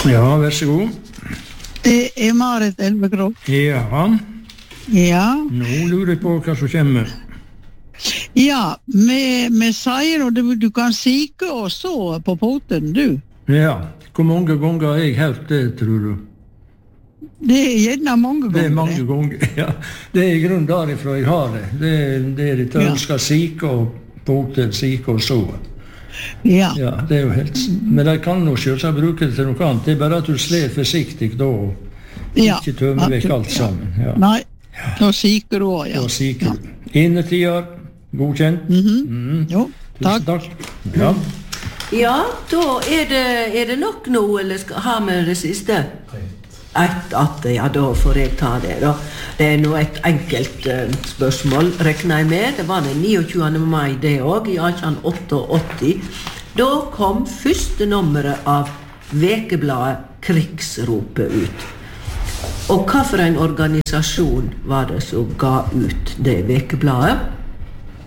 Ja, vær så god. Det Marit Elvekrog. Ja, Ja, nå lurer jeg på hva som kommer. ja, vi sier at du kan sike og så på poten, du. Ja, hvor mange ganger har jeg hørt det, tror du? Det gjerne mange ganger. Det mange ganger, ja. Det i grunnen derifra jeg har det. Det litt ønsker sike og poten, sike og så. Ja. Ja, det jo helt... Men de kan jo selvsagt bruke det til noe annet. Det bare at du sler forsiktig da, og ikke tømmer vekk alt sammen. Ja. Nei, da siker du også, ja. Da siker du. Innetider, godkjent. Jo, Tusen takk. Ja. Ja, da er det nok nå, eller skal ha med det siste? Ja, da får jeg ta det da. Det er nå et enkelt spørsmål, regner jeg med. Det var den 29. mai det også, i 1888. Da kom første nummeret av Vekebladet Krigsropet ut. Og hva for en organisasjon var det som ga ut det Vekebladet?